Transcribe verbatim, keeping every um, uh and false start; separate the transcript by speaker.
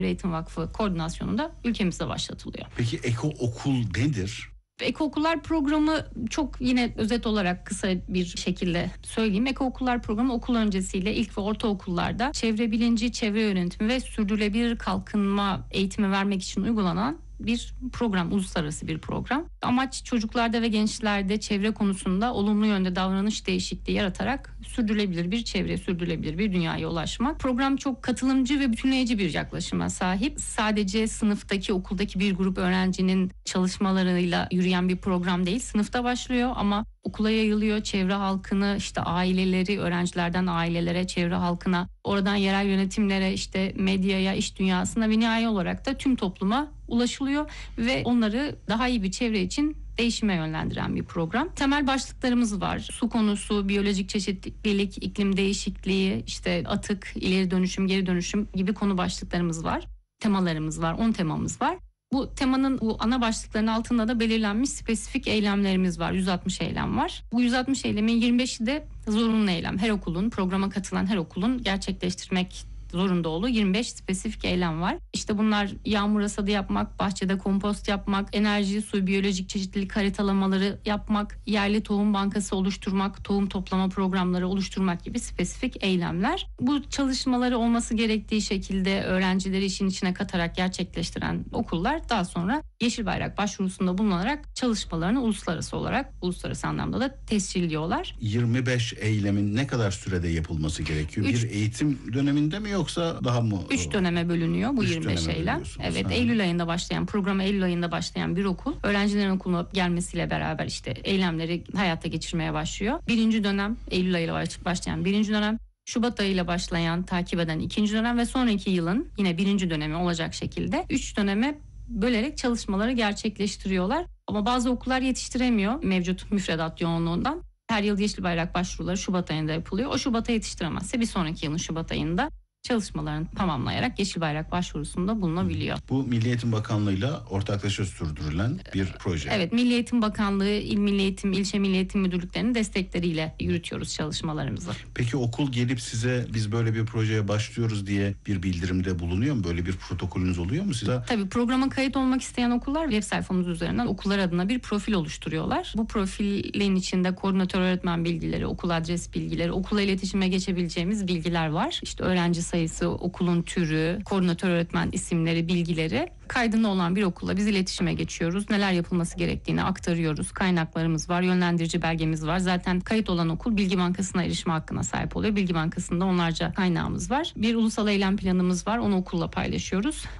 Speaker 1: Eğitim Vakfı koordinasyonunda ülkemizde başlatılıyor.
Speaker 2: Peki Eko Okul nedir?
Speaker 1: Eko Okullar programı çok yine özet olarak kısa bir şekilde söyleyeyim. Eko Okullar programı okul öncesiyle ilk ve ortaokullarda çevre bilinci, çevre yönetimi ve sürdürülebilir kalkınma eğitimi vermek için uygulanan bir program, uluslararası bir program. Amaç çocuklarda ve gençlerde çevre konusunda olumlu yönde davranış değişikliği yaratarak sürdürülebilir bir çevre, sürdürülebilir bir dünyaya ulaşmak. Program çok katılımcı ve bütünleyici bir yaklaşıma sahip. Sadece sınıftaki, okuldaki bir grup öğrencinin çalışmalarıyla yürüyen bir program değil. Sınıfta başlıyor ama okula yayılıyor. Çevre halkını, işte aileleri, öğrencilerden ailelere, çevre halkına, oradan yerel yönetimlere, işte medyaya, iş dünyasına ve nihai olarak da tüm topluma ulaşılıyor ve onları daha iyi bir çevre için değişime yönlendiren bir program. Temel başlıklarımız var. Su konusu, biyolojik çeşitlilik, iklim değişikliği, işte atık, ileri dönüşüm, geri dönüşüm gibi konu başlıklarımız var. Temalarımız var, on temamız var. Bu temanın bu ana başlıkların altında da belirlenmiş spesifik eylemlerimiz var. yüz altmış eylem var. Bu yüz altmış eylemin yirmi beşi de zorunlu eylem. Her okulun, programa katılan her okulun gerçekleştirmek zorunda olduğu yirmi beş spesifik eylem var. İşte bunlar yağmur hasadı yapmak, bahçede kompost yapmak, enerji, su, biyolojik çeşitlilik haritalamaları yapmak, yerli tohum bankası oluşturmak, tohum toplama programları oluşturmak gibi spesifik eylemler. Bu çalışmaları olması gerektiği şekilde öğrencileri işin içine katarak gerçekleştiren okullar daha sonra Yeşil Bayrak başvurusunda bulunarak çalışmalarını uluslararası olarak, uluslararası anlamda da tescilliyorlar.
Speaker 2: yirmi beş eylemin ne kadar sürede yapılması gerekiyor?
Speaker 1: Üç,
Speaker 2: bir eğitim döneminde mi yoksa daha mı?
Speaker 1: Üç döneme bölünüyor bu
Speaker 2: Üç
Speaker 1: yirmi beş eylem. Evet, ha. Eylül ayında başlayan, programa Eylül ayında başlayan bir okul, öğrencilerin okuluna gelmesiyle beraber işte eylemleri hayata geçirmeye başlıyor. Birinci dönem, Eylül ayıyla başlayan birinci dönem, Şubat ayıyla başlayan, takip eden ikinci dönem ve sonraki yılın yine birinci dönemi olacak şekilde üç döneme bölerek çalışmaları gerçekleştiriyorlar. Ama bazı okullar yetiştiremiyor mevcut müfredat yoğunluğundan. Her yıl Yeşil Bayrak başvuruları Şubat ayında yapılıyor. O Şubat'a yetiştiremezse bir sonraki yılın Şubat ayında çalışmalarını tamamlayarak Yeşil Bayrak başvurusunda bulunabiliyor.
Speaker 2: Bu Milli Eğitim Bakanlığı'yla ortaklaşa sürdürülen bir proje.
Speaker 1: Evet, Milli Eğitim Bakanlığı, İl Milli Eğitim, İlçe Milli Eğitim Müdürlüklerinin destekleriyle yürütüyoruz çalışmalarımızı.
Speaker 2: Peki okul gelip size biz böyle bir projeye başlıyoruz diye bir bildirimde bulunuyor mu? Böyle bir protokolünüz oluyor mu size?
Speaker 1: Tabii programa kayıt olmak isteyen okullar web sayfamız üzerinden okullar adına bir profil oluşturuyorlar. Bu profilin içinde koordinatör öğretmen bilgileri, okul adres bilgileri, okula iletişime geçebileceğimiz bilgiler var. İşte öğrenci sayısı, okulun türü, koordinatör öğretmen isimleri, bilgileri. Kaydında olan bir okulla biz iletişime geçiyoruz. Neler yapılması gerektiğini aktarıyoruz. Kaynaklarımız var, yönlendirici belgemiz var. Zaten kayıt olan okul Bilgi Bankası'na erişme hakkına sahip oluyor. Bilgi Bankası'nda onlarca kaynağımız var. Bir ulusal eylem planımız var. Onu okulla paylaşıyoruz.